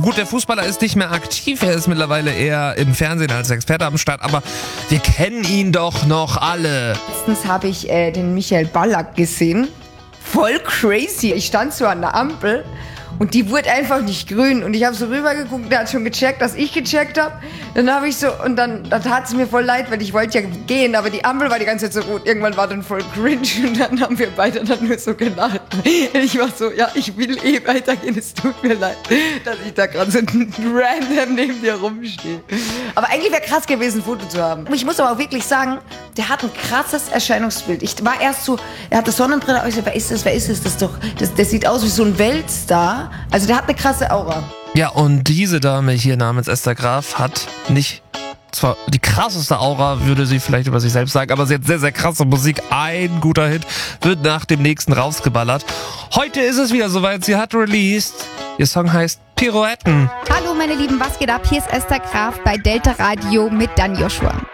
Gut, der Fußballer ist nicht mehr aktiv, er ist mittlerweile eher im Fernsehen als Experte am Start, aber wir kennen ihn doch noch alle. Letztens habe ich den Michael Ballack gesehen. Voll crazy. Ich stand so an der Ampel und die wurde einfach nicht grün. Und ich habe so rübergeguckt, der hat schon gecheckt, dass ich gecheckt habe. Dann habe ich so, und dann tat es mir voll leid, weil ich wollte ja gehen, aber die Ampel war die ganze Zeit so rot. Irgendwann war dann voll cringe und dann haben wir beide dann nur so gelacht. Ich war so, ja, ich will weitergehen, es tut mir leid, dass ich da gerade so random neben dir rumstehe. Aber eigentlich wäre krass gewesen, ein Foto zu haben. Ich muss aber auch wirklich sagen, der hat ein krasses Erscheinungsbild. Ich war erst so, er hat das Sonnenbrille, ich so, wer ist das? Das sieht aus wie so ein Weltstar. Also der hat eine krasse Aura. Ja, und diese Dame hier namens Esther Graf hat nicht zwar die krasseste Aura, würde sie vielleicht über sich selbst sagen, aber sie hat sehr, sehr krasse Musik. Ein guter Hit wird nach dem nächsten rausgeballert. Heute ist es wieder soweit, sie hat released. Ihr Song heißt Pirouetten. Hallo meine Lieben, was geht ab? Hier ist Esther Graf bei Delta Radio mit Dan Joshua.